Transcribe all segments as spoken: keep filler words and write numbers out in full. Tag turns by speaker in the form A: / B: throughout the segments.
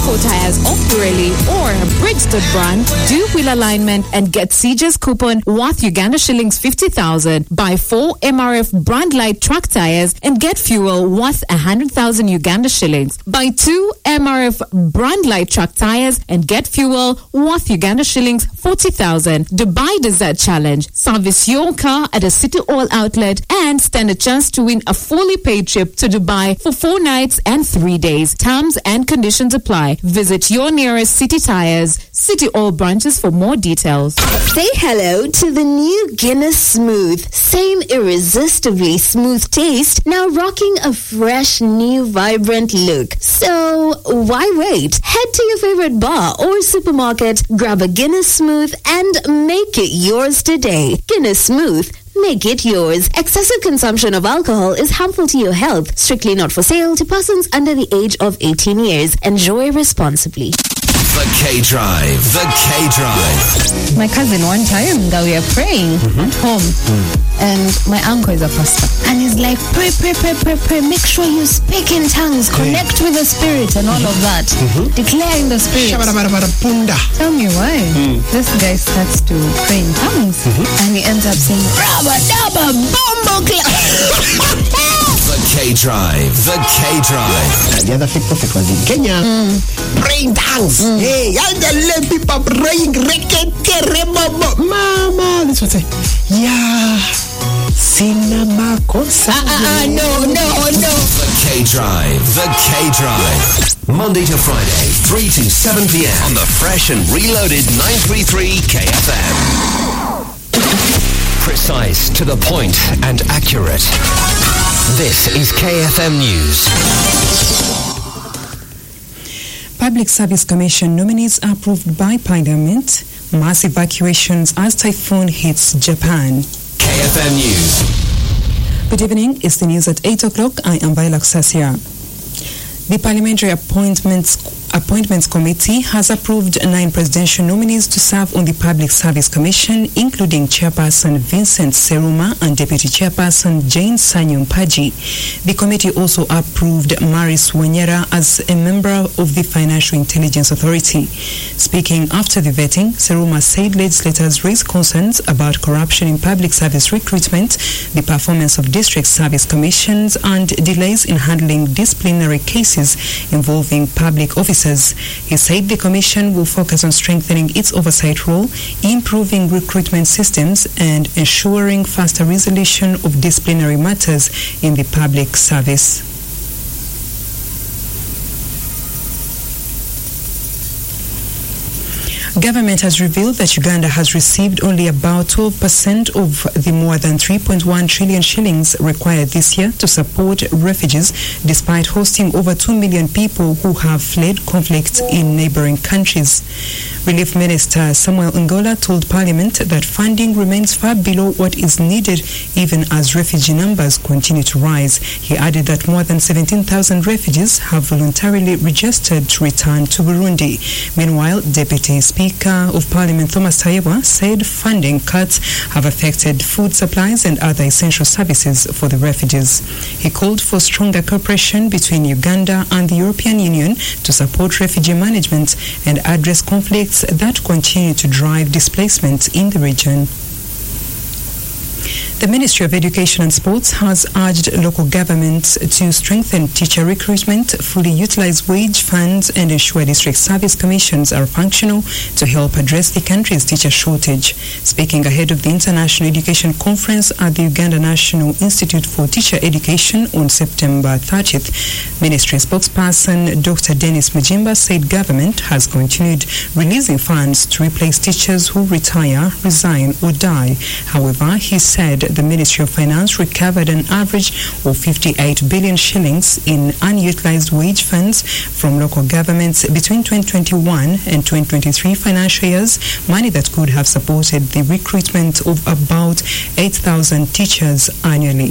A: four tires of Pirelli or Bridgestone brand, do wheel alignment and get C J's coupon worth Uganda shillings fifty thousand. Buy four M R F brand light truck tires and get fuel worth one hundred thousand Uganda shillings. Buy two M R F brand light truck tires and get fuel worth Uganda shillings forty thousand. Dubai Desert Challenge. Service your car at a City Oil outlet and stand a chance to win a fully paid trip to Dubai for four nights and three days. Terms and conditions apply. Visit your nearest City Tires, City Oil branches for more details.
B: Say hello to the new Guinness Smooth. Same irresistibly smooth taste, now rocking a fresh, new, vibrant look. So, why wait? Head to your favorite bar or supermarket, grab a Guinness Smooth and make it yours today. Guinness Smooth. Make it yours. Excessive consumption of alcohol is harmful to your health. Strictly not for sale to persons under the age of eighteen years. Enjoy responsibly.
C: The K-Drive. The K-Drive.
D: My cousin, one time, that we were praying mm-hmm. at home, mm. and my uncle is a pastor. And he's like, pray, pray, pray, pray, pray. Make sure you speak in tongues, connect with the Spirit and all of that. Mm-hmm. Declare in the Spirit. Tell me why. Mm. This guy starts to pray in tongues, mm-hmm. and he ends up saying, Rabba, Dabba, Bombo,
C: The K-Drive. The K-Drive.
E: The other fake prophet was in Kenya. Mm. Praying tongues. Mm. Hey, and the lay people praying. Mama. This was it. Yeah. Cinema concert.
D: Ah, ah, no, no, no.
C: The K-Drive. The K-Drive. Monday to Friday, three to seven p.m. on the fresh and reloaded nine thirty-three K F M. Precise, to the point, and accurate. This is K F M News.
F: Public Service Commission nominees are approved by Parliament. Mass evacuations as typhoon hits Japan.
C: K F M News.
F: Good evening. It's the news at eight o'clock. I am Viola Sasia. The Parliamentary Appointments Appointments Committee has approved nine presidential nominees to serve on the Public Service Commission, including Chairperson Vincent Seruma and Deputy Chairperson Jane Sanyum Paji. The committee also approved Maris Wanyera as a member of the Financial Intelligence Authority. Speaking after the vetting, Seruma said legislators raised concerns about corruption in public service recruitment, the performance of district service commissions, and delays in handling disciplinary cases involving public officers. He said the Commission will focus on strengthening its oversight role, improving recruitment systems, and ensuring faster resolution of disciplinary matters in the public service. Government has revealed that Uganda has received only about twelve percent of the more than three point one trillion shillings required this year to support refugees, despite hosting over two million people who have fled conflicts in neighboring countries. Relief Minister Samuel Ngola told Parliament that funding remains far below what is needed even as refugee numbers continue to rise. He added that more than seventeen thousand refugees have voluntarily registered to return to Burundi. Meanwhile, Deputy Speaker Speaker of Parliament Thomas Tayebwa said funding cuts have affected food supplies and other essential services for the refugees. He called for stronger cooperation between Uganda and the European Union to support refugee management and address conflicts that continue to drive displacement in the region. The Ministry of Education and Sports has urged local governments to strengthen teacher recruitment, fully utilize wage funds, and ensure district service commissions are functional to help address the country's teacher shortage. Speaking ahead of the International Education Conference at the Uganda National Institute for Teacher Education on September thirtieth, Ministry spokesperson Doctor Dennis Mujimba said government has continued releasing funds to replace teachers who retire, resign, or die. However, he said the Ministry of Finance recovered an average of fifty-eight billion shillings in unutilized wage funds from local governments between twenty twenty-one and twenty twenty-three financial years, money that could have supported the recruitment of about eight thousand teachers annually.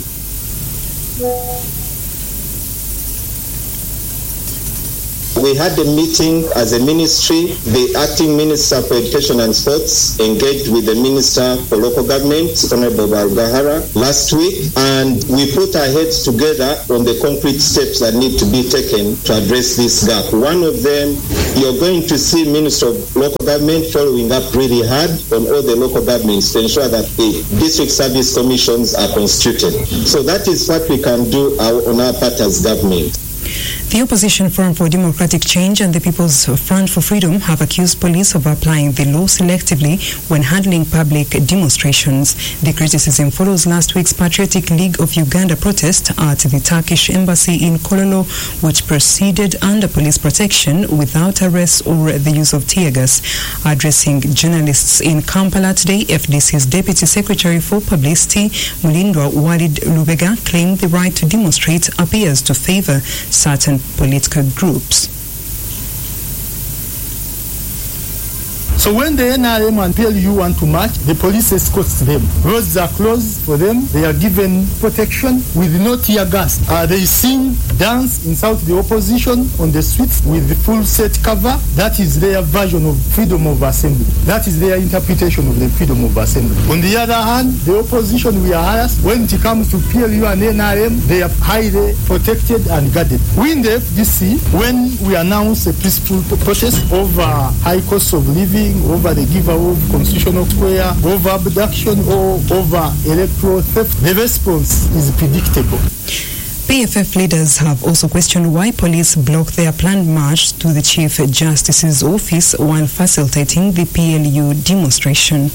G: We had a meeting as a ministry. The acting Minister for Education and Sports engaged with the Minister for Local Government, Honorable Barugahara, last week, and we put our heads together on the concrete steps that need to be taken to address this gap. One of them you're going to see Minister of Local Government following up really hard on all the local governments to ensure that the district service commissions are constituted. So that is what we can do on our part as government.
F: The Opposition Forum for Democratic Change and the People's Front for Freedom have accused police of applying the law selectively when handling public demonstrations. The criticism follows last week's Patriotic League of Uganda protest at the Turkish embassy in Kololo, which proceeded under police protection without arrest or the use of tear gas. Addressing journalists in Kampala today, F D C's Deputy Secretary for Publicity, Mulindwa Walid Lubega, claimed the right to demonstrate appears to favor certain political groups.
H: So when the N R M and P L U want to march, the police escorts them. Roads are closed for them. They are given protection with no tear gas. Uh, they sing, dance, insult the opposition on the streets with the full set cover. That is their version of freedom of assembly. That is their interpretation of the freedom of assembly. On the other hand, the opposition, we are harassed. When it comes to P L U and N R M, they are highly protected and guarded. We in the F D C, when we announce a peaceful protest over high cost of living, over the giveaway of Constitutional Square, over abduction or over electoral theft, the response is predictable.
F: P F F leaders have also questioned why police blocked their planned march to the Chief Justice's office while facilitating the P L U demonstration.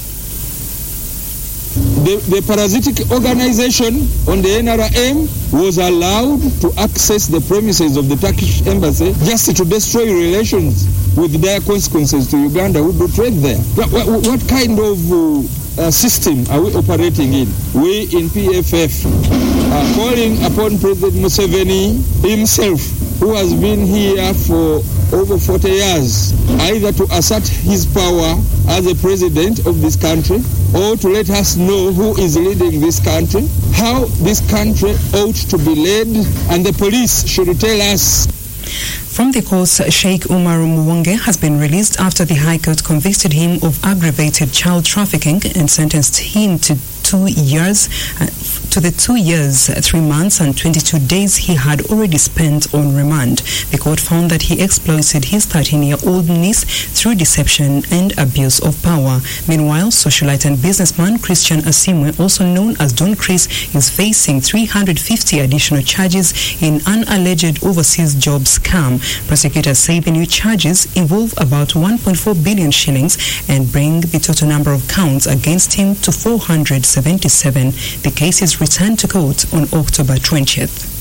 I: The, the parasitic organization on the N R M was allowed to access the premises of the Turkish embassy just to destroy relations with dire consequences to Uganda who do trade there. What, what, what kind of uh, uh, system are we operating in? We in P F F are calling upon President Museveni himself, who has been here for over forty years, either to assert his power as a president of this country or to let us know who is leading this country, how this country ought to be led, and the police should tell us.
F: From the courts, Sheikh Umar Muwonge has been released after the High Court convicted him of aggravated child trafficking and sentenced him to two years, uh, to the two years, three months and twenty-two days he had already spent on remand. The court found that he exploited his thirteen-year-old niece through deception and abuse of power. Meanwhile, socialite and businessman Christian Asimwe, also known as Don Chris, is facing three hundred fifty additional charges in an alleged overseas job scam. Prosecutors say the new charges involve about one point four billion shillings and bring the total number of counts against him to four hundred seventy-seven. The case is returned to court on October twentieth.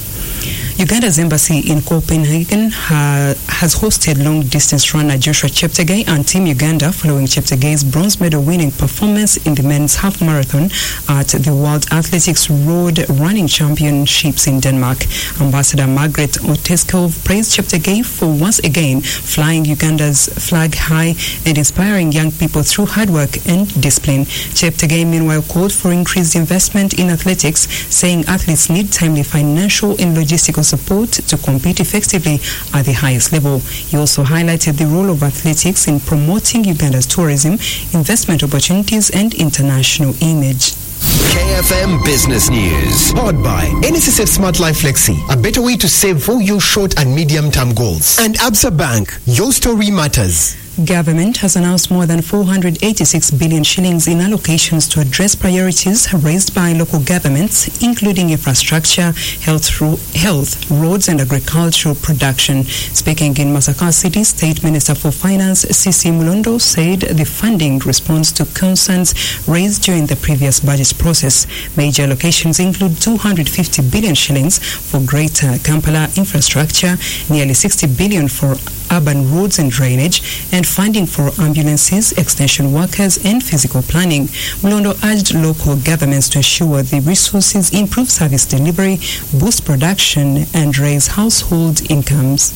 F: Uganda's embassy in Copenhagen ha- has hosted long-distance runner Joshua Cheptegei and Team Uganda following Cheptegei's bronze medal-winning performance in the men's half marathon at the World Athletics Road Running Championships in Denmark. Ambassador Margaret Oteskov praised Cheptegei for once again flying Uganda's flag high and inspiring young people through hard work and discipline. Cheptegei, meanwhile, called for increased investment in athletics, saying athletes need timely financial and logistical support to compete effectively at the highest level. He also highlighted the role of athletics in promoting Uganda's tourism, investment opportunities and international image.
C: K F M Business News.
E: Powered by N S S F Smart Life Flexi, a better way to save for your short and medium term goals. And Absa Bank, your story matters.
F: Government has announced more than four hundred eighty-six billion shillings in allocations to address priorities raised by local governments, including infrastructure, health, ro- health, roads and agricultural production. Speaking in Masaka City, State Minister for Finance Sisi Mulondo said the funding responds to concerns raised during the previous budget process. Major allocations include two hundred fifty billion shillings for Greater Kampala infrastructure, nearly sixty billion for urban roads and drainage, and funding for ambulances, extension workers, and physical planning. Mulondo urged local governments to ensure the resources improve service delivery, boost production, and raise household incomes.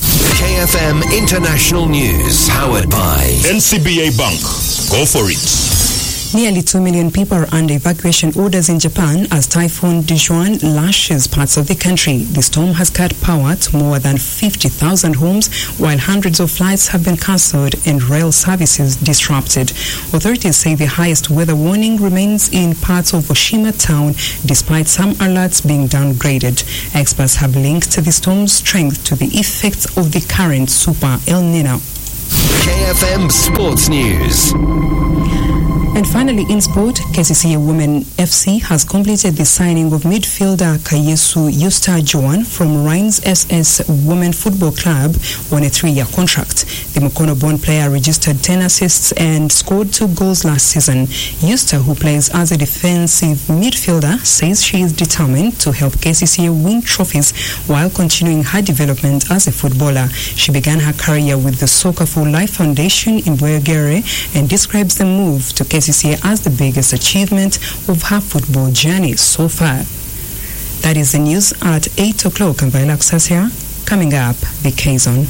C: K F M International News, powered by
J: N C B A Bank. Go for it.
F: Nearly two million people are under evacuation orders in Japan as Typhoon Dijuan lashes parts of the country. The storm has cut power to more than fifty thousand homes, while hundreds of flights have been cancelled and rail services disrupted. Authorities say the highest weather warning remains in parts of Oshima town, despite some alerts being downgraded. Experts have linked the storm's strength to the effects of the current Super El Nino.
C: K F M Sports News.
F: And finally, in sport, K C C A Women F C has completed the signing of midfielder Kayesu Yusta Joan from Rhines S S Women Football Club on a three-year contract. The Mukono-born player registered ten assists and scored two goals last season. Yusta, who plays as a defensive midfielder, says she is determined to help K C C A win trophies while continuing her development as a footballer. She began her career with the Soccer for Life Foundation in Bwegere and describes the move to K C C A as the biggest achievement of her football journey so far. That is the news at eight o'clock. And Viola Sasia coming up, the K-Zone.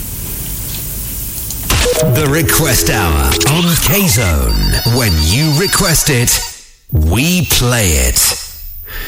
C: The Request Hour on K-Zone. When you request it, we play it.